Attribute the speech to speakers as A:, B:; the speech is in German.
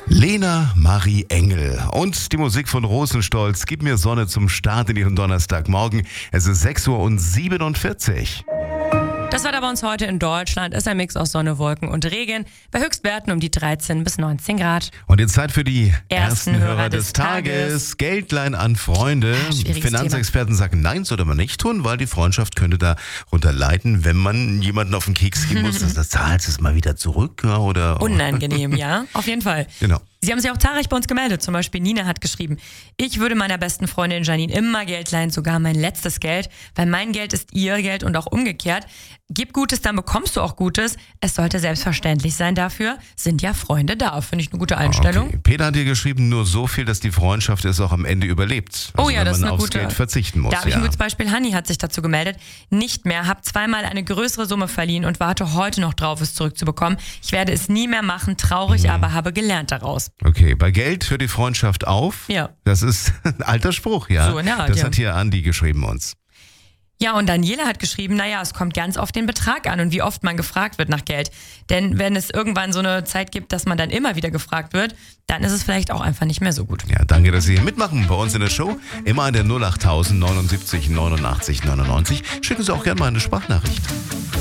A: Lena Marie Engel und die Musik von Rosenstolz. Gib mir Sonne zum Start in Ihren Donnerstagmorgen. Es ist 6:47 Uhr.
B: Das Wetter bei uns heute in Deutschland ist ein Mix aus Sonne, Wolken und Regen. Bei Höchstwerten um die 13 bis 19 Grad.
A: Und jetzt Zeit für die
B: Ersten Hörer des
A: Tages. Geldlein an Freunde.
B: Schwieriges
A: Finanzexperten sagen, nein, sollte man nicht tun, weil die Freundschaft könnte darunter leiden, wenn man jemanden auf den Keks gehen muss. Das zahlst du es mal wieder zurück, ja, oder?
B: Unangenehm, ja, auf jeden Fall.
A: Genau.
B: Sie haben sich auch zahlreich bei uns gemeldet. Zum Beispiel Nina hat geschrieben, ich würde meiner besten Freundin Janine immer Geld leihen, sogar mein letztes Geld, weil mein Geld ist ihr Geld und auch umgekehrt. Gib Gutes, dann bekommst du auch Gutes. Es sollte selbstverständlich sein dafür. Sind ja Freunde da. Finde ich eine gute Einstellung.
A: Okay. Peter hat dir geschrieben, nur so viel, dass die Freundschaft es auch am Ende überlebt. Also
B: Oh ja,
A: wenn
B: das ist
A: man
B: eine
A: aufs
B: gute.
A: Geld verzichten muss.
B: Da habe ich ein gutes Beispiel. Hanni hat sich dazu gemeldet. Nicht mehr, habe zweimal eine größere Summe verliehen und warte heute noch drauf, es zurückzubekommen. Ich werde es nie mehr machen, traurig, aber habe gelernt daraus.
A: Okay, bei Geld hört die Freundschaft auf.
B: Ja.
A: Das ist ein alter Spruch, ja.
B: So in der Art,
A: das
B: ja.
A: hat hier Andi geschrieben uns.
B: Ja, und Daniela hat geschrieben, es kommt ganz auf den Betrag an und wie oft man gefragt wird nach Geld. Denn wenn es irgendwann so eine Zeit gibt, dass man dann immer wieder gefragt wird, dann ist es vielleicht auch einfach nicht mehr so gut.
A: Ja, danke, dass Sie hier mitmachen bei uns in der Show. Immer an der 08000 79 89 99. Schicken Sie auch gerne mal eine Sprachnachricht.